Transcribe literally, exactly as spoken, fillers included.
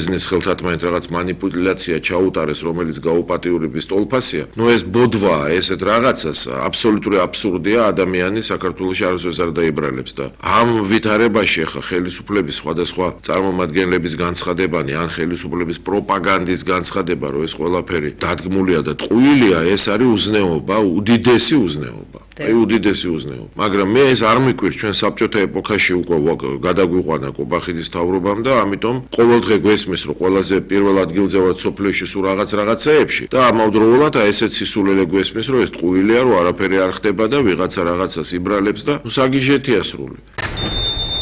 ბერძნის ხელთათმანით რაღაც манипуляცია ჩაუტარეს, რომელიც გაუპატიურების ტოლფასია. ნუ ეს ბოდვაა, ესეთ რაღაცას აბსოლუტური აბსურდია, ადამიანი საქართველოში არასდროს არ დაიბრალებს და ამ ვითარებაში ხა ხელისუფლების სხვადასხვა წარმომადგენლების განცხადებანი ან ხელისუფლების პროპაგანდის განცხადება, რომ ეს ყველაფერი დადგმულია და ტყუილია, ეს არის უზნეობა, უდიდესი უზნეობა. აი უდიდესი უზნეობა. მაგრამ მე ეს არ მიკვირს ჩვენ საბჭოთა ეპოქაში უკვე გადაგვიყვანა კობახიძის თავრობამ და ამიტომ ყოველდღე გვესმის რომ ყველაზე პირველ ადგილზე ვარ სოფლიოში სულ რაღაც რაღაცეებში და ამავდროულად აი ესეც სისულელე გვესმის რომ ეს ტყუილია, რომ არაფერი არ ხდება და ვიღაცა რაღაცას იბრალებს და საგიჟეთია სრული.